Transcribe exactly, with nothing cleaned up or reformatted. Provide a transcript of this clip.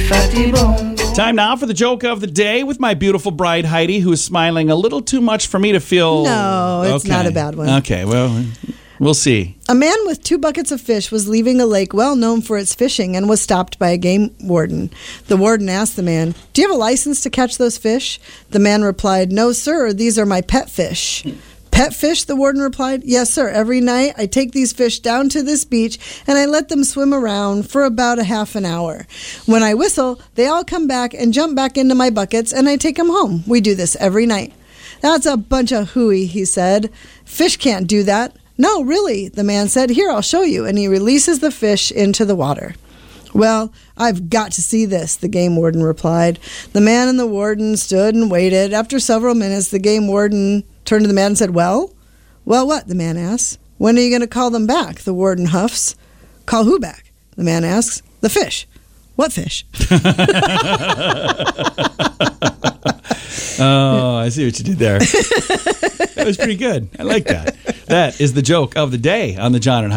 fatty bone. Time now for the joke of the day with my beautiful bride, Heidi, who is smiling a little too much for me to feel... No, it's okay. not a bad one. Okay, well, we'll see. A man with two buckets of fish was leaving a lake well known for its fishing and was stopped by a game warden. The warden asked the man, "Do you have a license to catch those fish?" The man replied, "No, sir, these are my pet fish." "Pet fish?" the warden replied. "Yes, sir. Every night I take these fish down to this beach and I let them swim around for about a half an hour. When I whistle, they all come back and jump back into my buckets and I take them home. We do this every night." "That's a bunch of hooey," he said. "Fish can't do that." "No, really," the man said. "Here, I'll show you." And he releases the fish into the water. "Well, I've got to see this," the game warden replied. The man and the warden stood and waited. After several minutes, the game warden turned to the man and said, "Well?" "Well, what?" the man asks. "When are you going to call them back?" the warden huffs. "Call who back?" the man asks. "The fish." "What fish?" Oh, I see what you did there. That was pretty good. I like that. That is the joke of the day on the John and Heidi